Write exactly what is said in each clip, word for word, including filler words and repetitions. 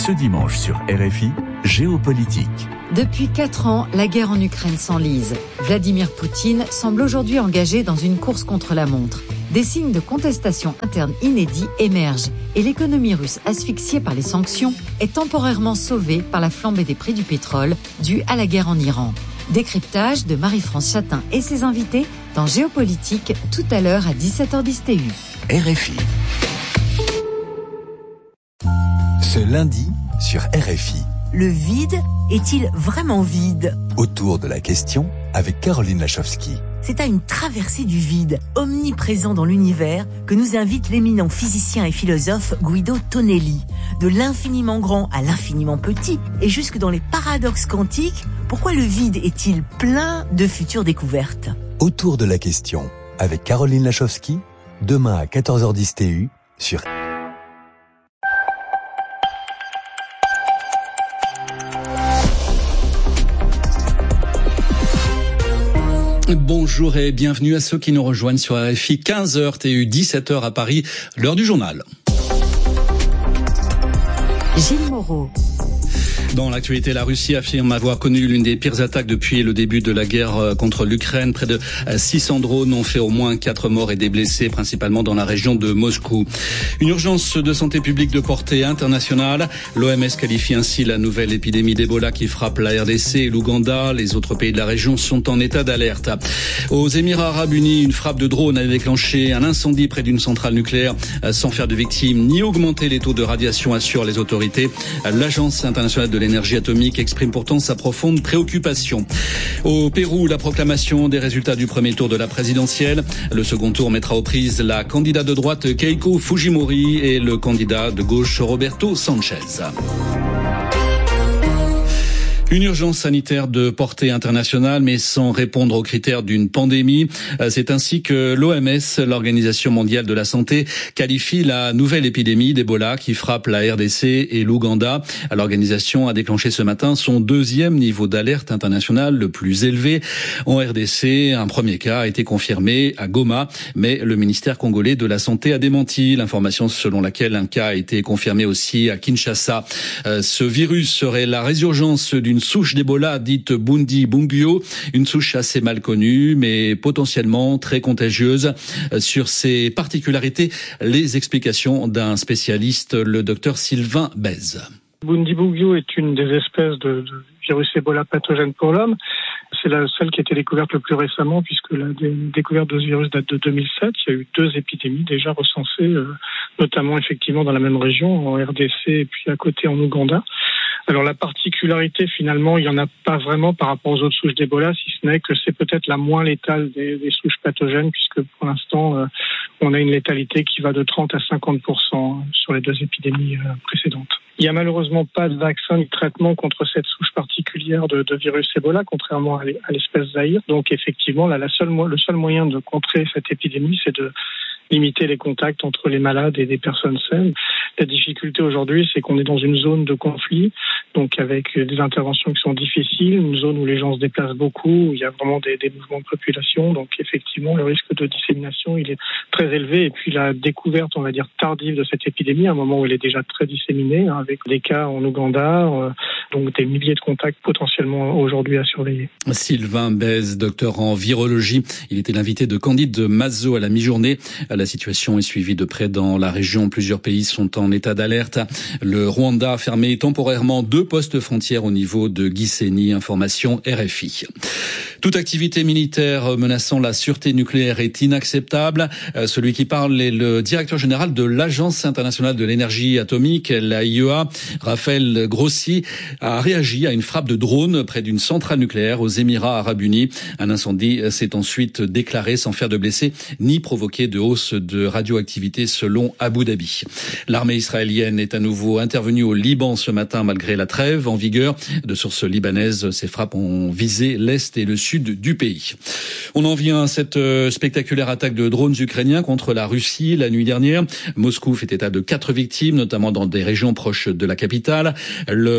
Ce dimanche sur R F I, Géopolitique. Depuis quatre ans, la guerre en Ukraine s'enlise. Vladimir Poutine semble aujourd'hui engagé dans une course contre la montre. Des signes de contestation interne inédits émergent et l'économie russe asphyxiée par les sanctions est temporairement sauvée par la flambée des prix du pétrole due à la guerre en Iran. Décryptage de Marie-France Chatin et ses invités dans Géopolitique tout à l'heure à dix-sept heures dix T U. R F I. Ce lundi sur R F I. Le vide est-il vraiment vide ? Autour de la question avec Caroline Lachowski. C'est à une traversée du vide, omniprésent dans l'univers, que nous invite l'éminent physicien et philosophe Guido Tonelli. De l'infiniment grand à l'infiniment petit, et jusque dans les paradoxes quantiques, pourquoi le vide est-il plein de futures découvertes ? Autour de la question avec Caroline Lachowski, demain à quatorze heures dix T U sur Bonjour et bienvenue à ceux qui nous rejoignent sur R F I, quinze heures T U, dix-sept heures à Paris, l'heure du journal. Gilles Moreau. Dans l'actualité, la Russie affirme avoir connu l'une des pires attaques depuis le début de la guerre contre l'Ukraine. Près de six cents drones ont fait au moins quatre morts et des blessés, principalement dans la région de Moscou. Une urgence de santé publique de portée internationale. L'O M S qualifie ainsi la nouvelle épidémie d'Ebola qui frappe la R D C et l'Ouganda. Les autres pays de la région sont en état d'alerte. Aux Émirats Arabes Unis, une frappe de drone a déclenché un incendie près d'une centrale nucléaire sans faire de victimes ni augmenter les taux de radiation, assurent les autorités. L'Agence internationale de l'énergie atomique exprime pourtant sa profonde préoccupation. Au Pérou, la proclamation des résultats du premier tour de la présidentielle. Le second tour mettra aux prises la candidate de droite Keiko Fujimori et le candidat de gauche Roberto Sanchez. Une urgence sanitaire de portée internationale, mais sans répondre aux critères d'une pandémie. C'est ainsi que l'O M S, l'Organisation mondiale de la santé, qualifie la nouvelle épidémie d'Ebola qui frappe la R D C et l'Ouganda. L'organisation a déclenché ce matin son deuxième niveau d'alerte internationale le plus élevé. En R D C, un premier cas a été confirmé à Goma, mais le ministère congolais de la Santé a démenti l'information selon laquelle un cas a été confirmé aussi à Kinshasa. Ce virus serait la résurgence d'une souche d'Ebola dite Bundi Bugyo, une souche assez mal connue mais potentiellement très contagieuse. Sur ses particularités, les explications d'un spécialiste, le docteur Sylvain Bèze. Bundi Bugyo est une des espèces de, de virus Ebola pathogène pour l'homme. C'est la seule qui a été découverte le plus récemment puisque la découverte de ce virus date de deux mille sept. Il y a eu deux épidémies déjà recensées, euh, notamment effectivement dans la même région, en R D C et puis à côté en Ouganda. Alors la particularité finalement, il n'y en a pas vraiment par rapport aux autres souches d'Ebola, si ce n'est que c'est peut-être la moins létale des, des souches pathogènes puisque pour l'instant euh, on a une létalité qui va de trente à cinquante pour cent sur les deux épidémies euh, précédentes. Il n'y a malheureusement pas de vaccin ni de traitement contre cette souche particulière de, de virus Ebola, contrairement à l'espèce Zaïre. Donc effectivement, là, la seule, le seul moyen de contrer cette épidémie, c'est de limiter les contacts entre les malades et des personnes saines. La difficulté aujourd'hui, c'est qu'on est dans une zone de conflit, donc avec des interventions qui sont difficiles, une zone où les gens se déplacent beaucoup, où il y a vraiment des, des mouvements de population. Donc effectivement, le risque de dissémination, il est très élevé. Et puis la découverte, on va dire, tardive de cette épidémie, à un moment où elle est déjà très disséminée, hein, avec des cas en Ouganda, euh, donc des milliers de contacts potentiellement aujourd'hui à surveiller. Sylvain Bèze, docteur en virologie, il était l'invité de Candide Mazzo à la mi-journée. La situation est suivie de près dans la région. Plusieurs pays sont en état d'alerte. Le Rwanda a fermé temporairement deux postes frontières au niveau de Gisenyi. Information R F I. Toute activité militaire menaçant la sûreté nucléaire est inacceptable. Celui qui parle est le directeur général de l'Agence internationale de l'énergie atomique, l'A I E A. Raphaël Grossi a réagi à une frappe de drone près d'une centrale nucléaire aux Émirats Arabes Unis. Un incendie s'est ensuite déclaré sans faire de blessés ni provoquer de hausse de radioactivité selon Abu Dhabi. L'armée israélienne est à nouveau intervenue au Liban ce matin malgré la trêve en vigueur. De sources libanaises, ces frappes ont visé l'est et le sud du pays. On en vient à cette spectaculaire attaque de drones ukrainiens contre la Russie la nuit dernière. Moscou fait état de quatre victimes, notamment dans des régions proches de la capitale. Le ministère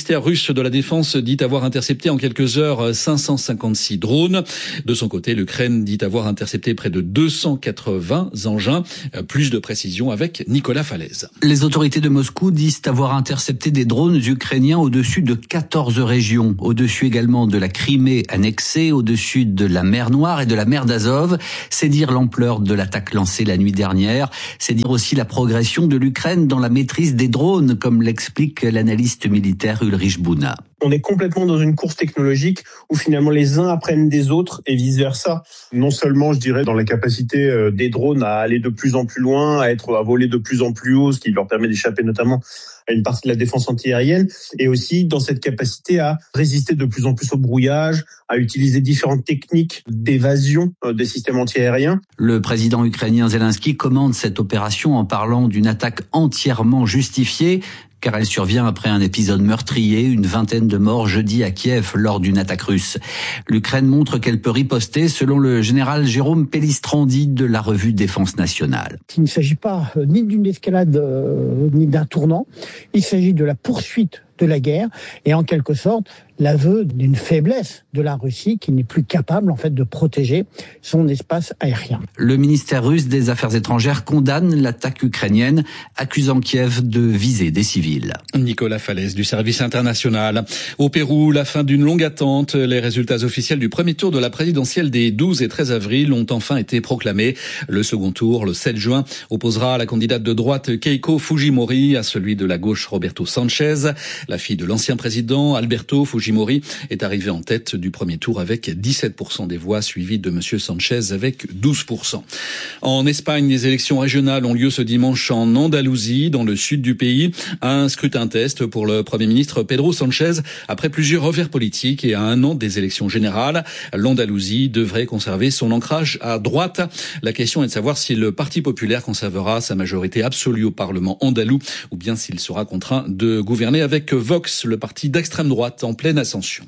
ministère russe de la Défense dit avoir intercepté en quelques heures cinq cent cinquante-six drones. De son côté, l'Ukraine dit avoir intercepté près de deux cent quatre-vingts engins. Plus de précisions avec Nicolas Falaise. Les autorités de Moscou disent avoir intercepté des drones ukrainiens au-dessus de quatorze régions, au-dessus également de la Crimée annexée, au-dessus de la mer Noire et de la mer d'Azov. C'est dire l'ampleur de l'attaque lancée la nuit dernière. C'est dire aussi la progression de l'Ukraine dans la maîtrise des drones, comme l'explique l'analyste militaire Ulrich Buna. On est complètement dans une course technologique où finalement les uns apprennent des autres et vice-versa. Non seulement, je dirais, dans la capacité des drones à aller de plus en plus loin, à être à voler de plus en plus haut, ce qui leur permet d'échapper notamment à une partie de la défense antiaérienne, et aussi dans cette capacité à résister de plus en plus au brouillage, à utiliser différentes techniques d'évasion des systèmes antiaériens. Le président ukrainien Zelensky commande cette opération en parlant d'une attaque entièrement justifiée, car elle survient après un épisode meurtrier, une vingtaine de morts jeudi à Kiev lors d'une attaque russe. L'Ukraine montre qu'elle peut riposter, selon le général Jérôme Pellistrandi de la revue Défense nationale. Il ne s'agit pas ni d'une escalade euh, ni d'un tournant, il s'agit de la poursuite de la guerre et en quelque sorte l'aveu d'une faiblesse de la Russie qui n'est plus capable en fait de protéger son espace aérien. Le ministère russe des Affaires étrangères condamne l'attaque ukrainienne, accusant Kiev de viser des civils. Nicolas Falaise du service international. Au Pérou, la fin d'une longue attente. Les résultats officiels du premier tour de la présidentielle des douze et treize avril ont enfin été proclamés. Le second tour, le sept juin, opposera la candidate de droite Keiko Fujimori à celui de la gauche Roberto Sanchez. La fille de l'ancien président Alberto Fujimori est arrivée en tête du premier tour avec dix-sept pour cent des voix, suivie de monsieur Sanchez avec douze pour cent. En Espagne, les élections régionales ont lieu ce dimanche en Andalousie, dans le sud du pays. Un scrutin test pour le Premier ministre Pedro Sanchez après plusieurs revers politiques et à un an des élections générales. L'Andalousie devrait conserver son ancrage à droite. La question est de savoir si le Parti populaire conservera sa majorité absolue au Parlement andalou ou bien s'il sera contraint de gouverner avec Vox, le parti d'extrême droite en pleine ascension.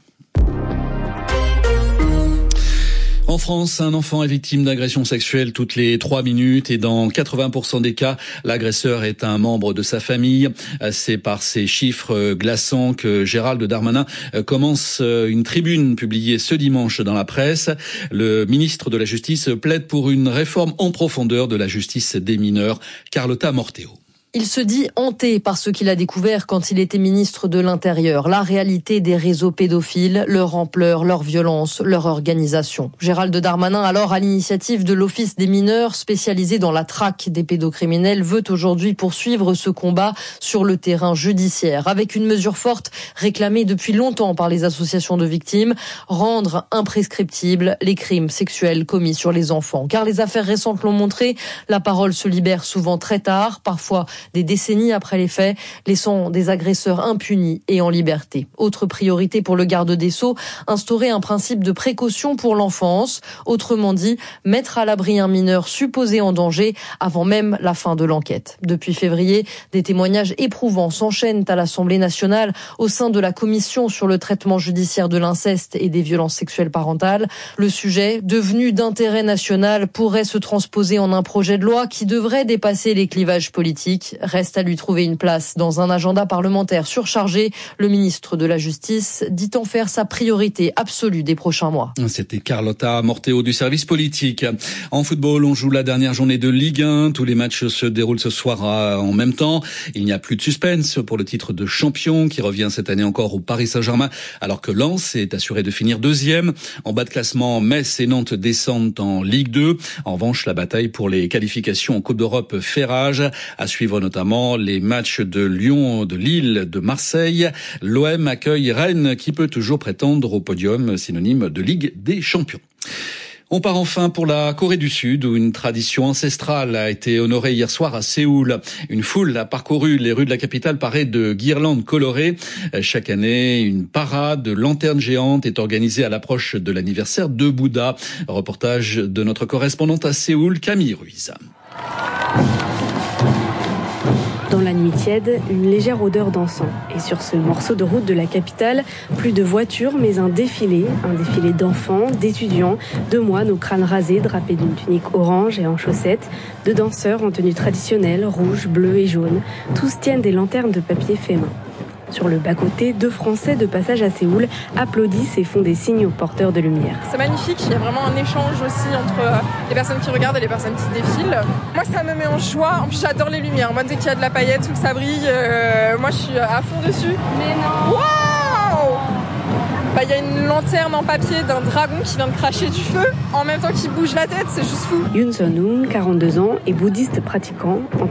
En France, un enfant est victime d'agression sexuelle toutes les trois minutes et dans quatre-vingts pour cent des cas, l'agresseur est un membre de sa famille. C'est par ces chiffres glaçants que Gérald Darmanin commence une tribune publiée ce dimanche dans la presse. Le ministre de la Justice plaide pour une réforme en profondeur de la justice des mineurs. Carlotta Morteo. Il se dit hanté par ce qu'il a découvert quand il était ministre de l'Intérieur. La réalité des réseaux pédophiles, leur ampleur, leur violence, leur organisation. Gérald Darmanin, alors à l'initiative de l'Office des mineurs spécialisé dans la traque des pédocriminels, veut aujourd'hui poursuivre ce combat sur le terrain judiciaire. Avec une mesure forte réclamée depuis longtemps par les associations de victimes, rendre imprescriptibles les crimes sexuels commis sur les enfants. Car les affaires récentes l'ont montré, la parole se libère souvent très tard, parfois des décennies après les faits, laissant des agresseurs impunis et en liberté. Autre priorité pour le garde des Sceaux, instaurer un principe de précaution pour l'enfance. Autrement dit, mettre à l'abri un mineur supposé en danger avant même la fin de l'enquête. Depuis février, des témoignages éprouvants s'enchaînent à l'Assemblée nationale au sein de la commission sur le traitement judiciaire de l'inceste et des violences sexuelles parentales. Le sujet, devenu d'intérêt national, pourrait se transposer en un projet de loi qui devrait dépasser les clivages politiques. Reste à lui trouver une place dans un agenda parlementaire surchargé. Le ministre de la Justice dit en faire sa priorité absolue des prochains mois. C'était Carlotta Morteo du service politique. En football, on joue la dernière journée de Ligue un. Tous les matchs se déroulent ce soir en même temps. Il n'y a plus de suspense pour le titre de champion qui revient cette année encore au Paris Saint-Germain, alors que Lens est assuré de finir deuxième. En bas de classement, Metz et Nantes descendent en Ligue deux. En revanche, la bataille pour les qualifications en Coupe d'Europe fait rage. À suivre notamment les matchs de Lyon, de Lille, de Marseille. L'O M accueille Rennes qui peut toujours prétendre au podium, synonyme de Ligue des Champions. On part enfin pour la Corée du Sud où une tradition ancestrale a été honorée hier soir à Séoul. Une foule a parcouru les rues de la capitale parée de guirlandes colorées. Chaque année, une parade de lanternes géantes est organisée à l'approche de l'anniversaire de Bouddha. Reportage de notre correspondante à Séoul, Camille Ruiz. Dans la nuit tiède, une légère odeur d'encens. Et sur ce morceau de route de la capitale, plus de voitures, mais un défilé. Un défilé d'enfants, d'étudiants, de moines aux crânes rasés, drapés d'une tunique orange et en chaussettes, de danseurs en tenue traditionnelle, rouge, bleu et jaune. Tous tiennent des lanternes de papier fait main. Sur le bas-côté, deux Français de passage à Séoul applaudissent et font des signes aux porteurs de lumière. C'est magnifique, il y a vraiment un échange aussi entre les personnes qui regardent et les personnes qui défilent. Moi, ça me met en joie. En plus, j'adore les lumières. Moi, dès qu'il y a de la paillette ou que ça brille, euh, moi, je suis à fond dessus. Mais non. Waouh! Bah, y a une lanterne en papier d'un dragon qui vient de cracher du feu en même temps qu'il bouge la tête, c'est juste fou. Yoon Sun-hoon, quarante-deux ans, est bouddhiste pratiquant.